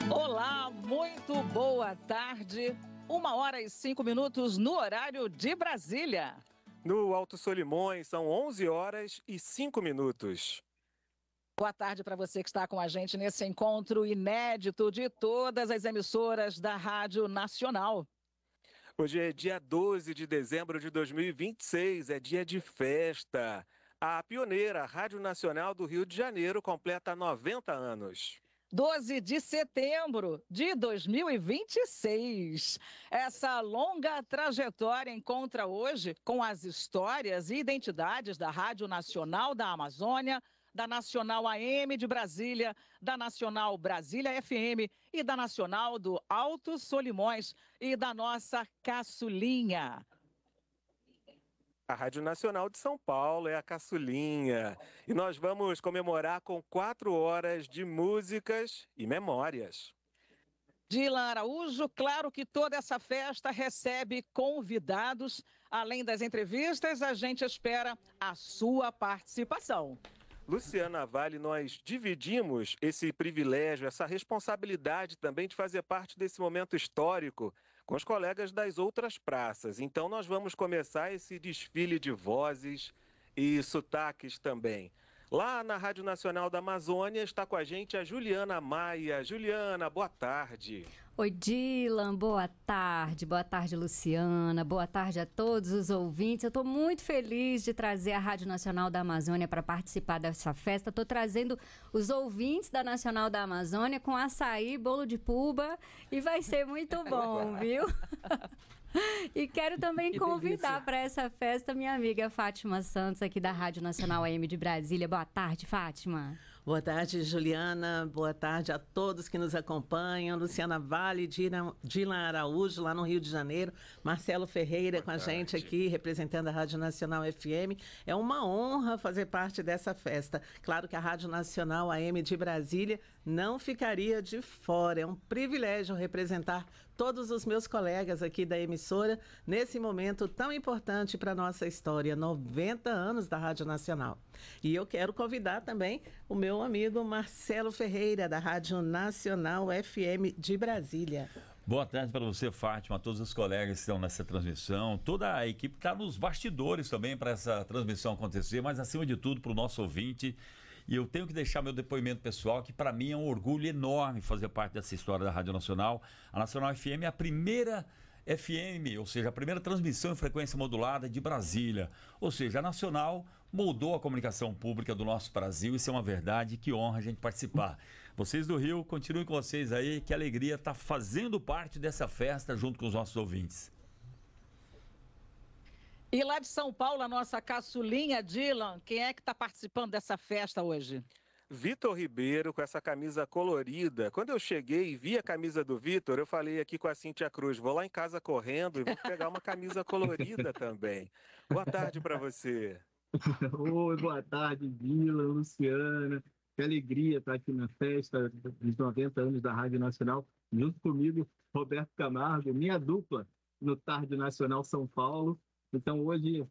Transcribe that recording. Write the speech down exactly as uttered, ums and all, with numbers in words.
Olá, muito boa tarde. Uma hora e cinco minutos no horário de Brasília. No Alto Solimões, são onze horas e cinco minutos. Boa tarde para você que está com a gente nesse encontro inédito de todas as emissoras da Rádio Nacional. Hoje é dia doze de dezembro de dois mil e vinte e seis, é dia de festa. A pioneira Rádio Nacional do Rio de Janeiro completa noventa anos. doze de setembro de dois mil e vinte e seis. Essa longa trajetória encontra hoje com as histórias e identidades da Rádio Nacional da Amazônia, da Nacional A M de Brasília, da Nacional Brasília F M e da Nacional do Alto Solimões e da nossa caçulinha. A Rádio Nacional de São Paulo é a caçulinha. E nós vamos comemorar com quatro horas de músicas e memórias. Dilan Araújo, claro que toda essa festa recebe convidados. Além das entrevistas, a gente espera a sua participação. Luciana Vale, nós dividimos esse privilégio, essa responsabilidade também de fazer parte desse momento histórico com os colegas das outras praças. Então nós vamos começar esse desfile de vozes e sotaques também. Lá na Rádio Nacional da Amazônia está com a gente a Juliana Maia. Juliana, boa tarde. Oi, Dilan, boa tarde. Boa tarde, Luciana. Boa tarde a todos os ouvintes. Eu estou muito feliz de trazer a Rádio Nacional da Amazônia para participar dessa festa. Estou trazendo os ouvintes da Nacional da Amazônia com açaí, bolo de puba e vai ser muito bom, viu? E quero também que convidar para essa festa minha amiga Fátima Santos, aqui da Rádio Nacional A M de Brasília. Boa tarde, Fátima. Boa tarde, Juliana. Boa tarde a todos que nos acompanham. Luciana Vale, Dilan Araújo, lá no Rio de Janeiro. Marcelo Ferreira Boa com a tarde. gente aqui, representando a Rádio Nacional F M. É uma honra fazer parte dessa festa. Claro que a Rádio Nacional A M de Brasília não ficaria de fora. É um privilégio representar todos os meus colegas aqui da emissora nesse momento tão importante para a nossa história, noventa anos da Rádio Nacional. E eu quero convidar também o meu amigo Marcelo Ferreira, da Rádio Nacional F M de Brasília. Boa tarde para você, Fátima, a todos os colegas que estão nessa transmissão. Toda a equipe está nos bastidores também para essa transmissão acontecer, mas acima de tudo para o nosso ouvinte. E eu tenho que deixar meu depoimento pessoal, que para mim é um orgulho enorme fazer parte dessa história da Rádio Nacional. A Nacional F M é a primeira F M, ou seja, a primeira transmissão em frequência modulada de Brasília. Ou seja, a Nacional moldou a comunicação pública do nosso Brasil. Isso é uma verdade, que honra a gente participar. Vocês do Rio, continuem com vocês aí, que alegria estar fazendo parte dessa festa junto com os nossos ouvintes. E lá de São Paulo, a nossa caçulinha, Dilan, quem é que está participando dessa festa hoje? Vitor Ribeiro, com essa camisa colorida. Quando eu cheguei e vi a camisa do Vitor, eu falei aqui com a Cíntia Cruz, vou lá em casa correndo e vou pegar uma camisa colorida também. Boa tarde para você. Oi, boa tarde, Dilan, Luciana. Que alegria estar aqui na festa dos noventa anos da Rádio Nacional. Junto comigo, Roberto Camargo, minha dupla no Tarde Nacional São Paulo. Então, hoje,